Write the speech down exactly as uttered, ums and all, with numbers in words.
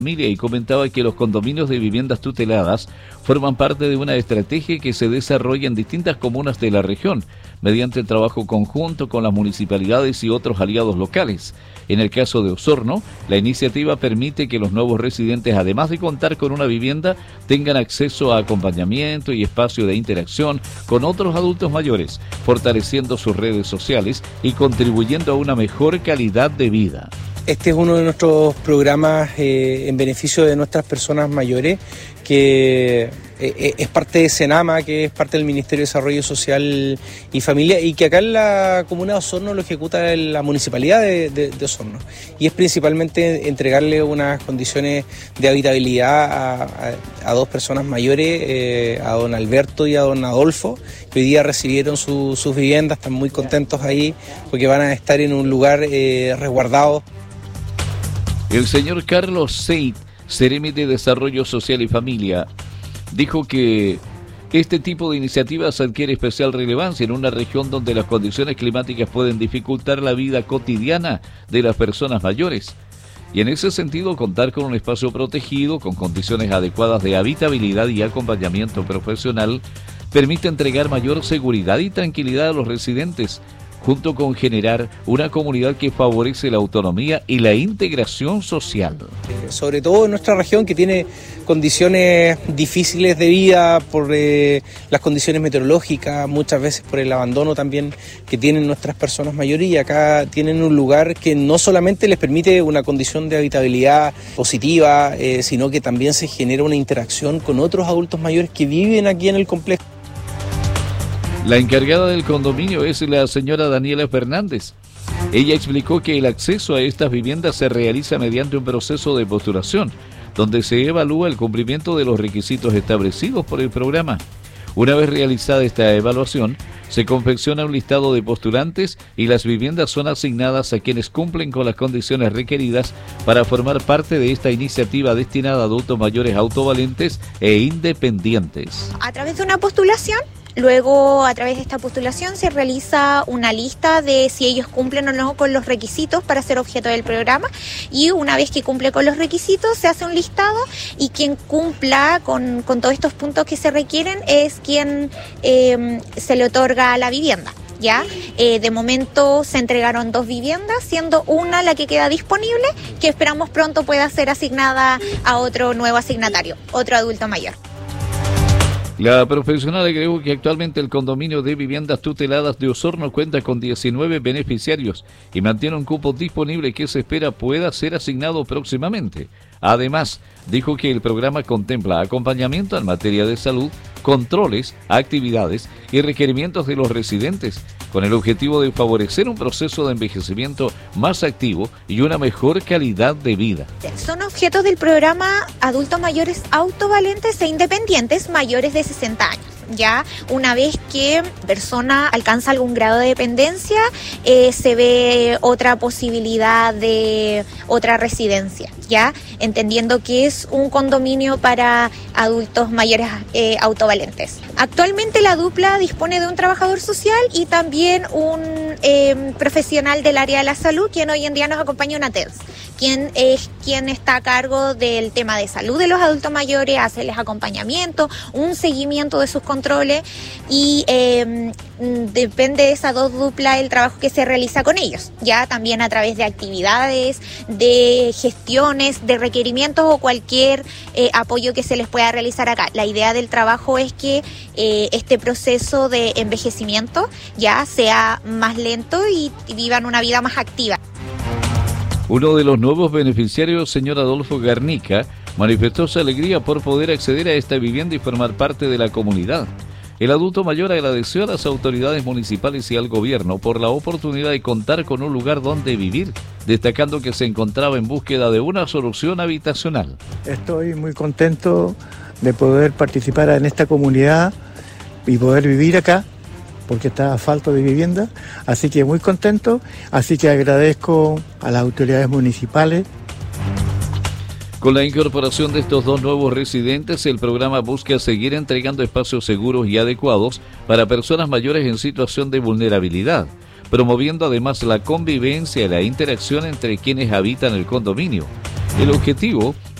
familia y comentaba que los condominios de viviendas tuteladas forman parte de una estrategia que se desarrolla en distintas comunas de la región, mediante el trabajo conjunto con las municipalidades y otros aliados locales. En el caso de Osorno, la iniciativa permite que los nuevos residentes, además de contar con una vivienda, tengan acceso a acompañamiento y espacio de interacción con otros adultos mayores, fortaleciendo sus redes sociales y contribuyendo a una mejor calidad de vida. Este es uno de nuestros programas eh, en beneficio de nuestras personas mayores, que eh, es parte de Senama, que es parte del Ministerio de Desarrollo Social y Familia, y que acá en la comuna de Osorno lo ejecuta la municipalidad de, de, de Osorno. Y es principalmente entregarle unas condiciones de habitabilidad a, a, a dos personas mayores, eh, a don Alberto y a don Adolfo, que hoy día recibieron su, sus viviendas, están muy contentos ahí porque van a estar en un lugar eh, resguardado. El señor Carlos Seid, Seremi de Desarrollo Social y Familia, dijo que este tipo de iniciativas adquiere especial relevancia en una región donde las condiciones climáticas pueden dificultar la vida cotidiana de las personas mayores. Y en ese sentido, contar con un espacio protegido, con condiciones adecuadas de habitabilidad y acompañamiento profesional, permite entregar mayor seguridad y tranquilidad a los residentes, junto con generar una comunidad que favorece la autonomía y la integración social. Sobre todo en nuestra región, que tiene condiciones difíciles de vida por eh, las condiciones meteorológicas, muchas veces por el abandono también que tienen nuestras personas mayores, y acá tienen un lugar que no solamente les permite una condición de habitabilidad positiva, eh, sino que también se genera una interacción con otros adultos mayores que viven aquí en el complejo. La encargada del condominio es la señora Daniela Fernández. Ella explicó que el acceso a estas viviendas se realiza mediante un proceso de postulación, donde se evalúa el cumplimiento de los requisitos establecidos por el programa. Una vez realizada esta evaluación, se confecciona un listado de postulantes y las viviendas son asignadas a quienes cumplen con las condiciones requeridas para formar parte de esta iniciativa destinada a adultos mayores autovalentes e independientes. A través de una postulación, luego a través de esta postulación se realiza una lista de si ellos cumplen o no con los requisitos para ser objeto del programa, y una vez que cumple con los requisitos se hace un listado, y quien cumpla con, con todos estos puntos que se requieren es quien eh, se le otorga la vivienda. Ya, eh, de momento se entregaron dos viviendas, siendo una la que queda disponible, que esperamos pronto pueda ser asignada a otro nuevo asignatario, otro adulto mayor. La profesional agregó que actualmente el condominio de viviendas tuteladas de Osorno cuenta con diecinueve beneficiarios y mantiene un cupo disponible que se espera pueda ser asignado próximamente. Además, dijo que el programa contempla acompañamiento en materia de salud, controles, actividades y requerimientos de los residentes, con el objetivo de favorecer un proceso de envejecimiento más activo y una mejor calidad de vida. Son objetos del programa adultos mayores autovalentes e independientes mayores de sesenta años. Ya una vez que persona alcanza algún grado de dependencia, eh, se ve otra posibilidad de otra residencia, ya entendiendo que es un condominio para adultos mayores eh, autovalentes. Actualmente la dupla dispone de un trabajador social y también un eh, profesional del área de la salud, quien hoy en día nos acompaña, una T E D S, quien es quien está a cargo del tema de salud de los adultos mayores, hacerles acompañamiento, un seguimiento de sus controles, y eh, depende de esas dos duplas el trabajo que se realiza con ellos, ya también a través de actividades, de gestiones, de requerimientos o cualquier eh, apoyo que se les pueda realizar acá. La idea del trabajo es que eh, este proceso de envejecimiento ya sea más lento y, y vivan una vida más activa. Uno de los nuevos beneficiarios, señor Adolfo Garnica, manifestó su alegría por poder acceder a esta vivienda y formar parte de la comunidad. El adulto mayor agradeció a las autoridades municipales y al gobierno por la oportunidad de contar con un lugar donde vivir, destacando que se encontraba en búsqueda de una solución habitacional. Estoy muy contento de poder participar en esta comunidad y poder vivir acá, porque está a falta de vivienda, así que muy contento, así que agradezco a las autoridades municipales. Con la incorporación de estos dos nuevos residentes, el programa busca seguir entregando espacios seguros y adecuados para personas mayores en situación de vulnerabilidad, promoviendo además la convivencia y la interacción entre quienes habitan el condominio. El objetivo